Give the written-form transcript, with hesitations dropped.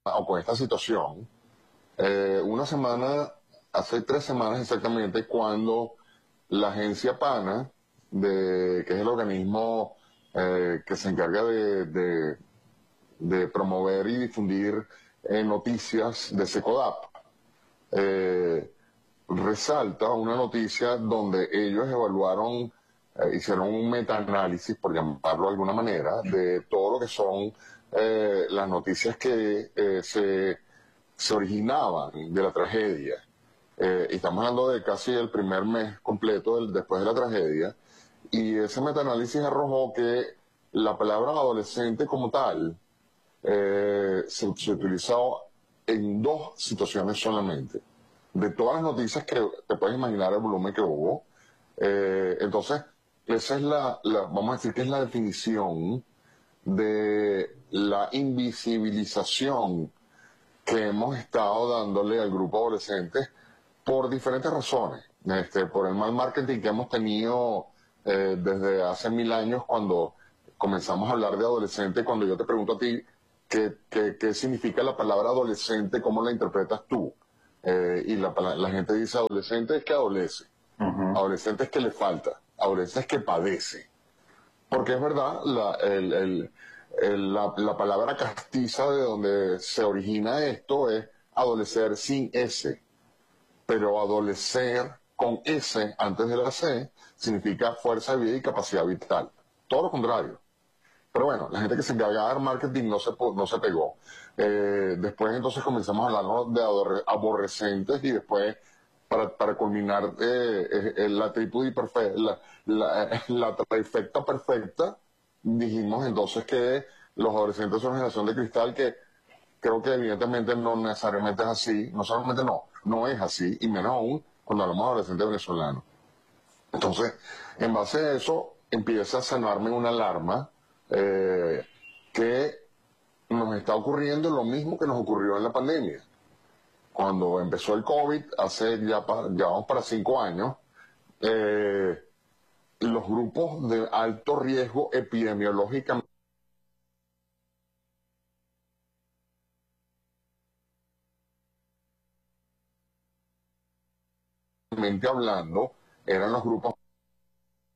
o con esta situación, una semana, hace 3 semanas exactamente, cuando la agencia PANA, que es el organismo que se encarga de promover y difundir noticias de SECODAP, resalta una noticia donde ellos evaluaron, hicieron un metaanálisis, por llamarlo de alguna manera, de todo lo que son las noticias que se originaban de la tragedia. Y estamos hablando de casi el primer mes completo después de la tragedia, y ese metaanálisis arrojó que la palabra adolescente como tal se utilizó en 2 situaciones solamente. De todas las noticias que te puedes imaginar el volumen que hubo, entonces esa es vamos a decir que es la definición de la invisibilización que hemos estado dándole al grupo adolescente por diferentes razones. Por el mal marketing que hemos tenido desde hace 1000 años, cuando comenzamos a hablar de adolescente. Cuando yo te pregunto a ti qué significa la palabra adolescente, ¿cómo la interpretas tú? Y la gente dice adolescente es que adolece, adolescente es que le falta, adolescente es que padece. Porque es verdad, la palabra castiza de donde se origina esto es adolecer sin S, pero adolecer con S antes de la C significa fuerza de vida y capacidad vital. Todo lo contrario. Pero bueno, la gente que se encargaba del marketing no se pegó. Después entonces comenzamos a hablar, ¿no?, de aborrecentes, y después, para culminar, la tripudi perfecta, la trifecta perfecta, dijimos entonces que los adolescentes son una generación de cristal, que creo que evidentemente no necesariamente es así, no solamente no es así, y menos aún cuando hablamos de adolescentes venezolanos. Entonces, en base a eso, empieza a sonarme una alarma, que nos está ocurriendo lo mismo que nos ocurrió en la pandemia. Cuando empezó el COVID, ya vamos para 5 años, los grupos de alto riesgo epidemiológicamente hablando eran los grupos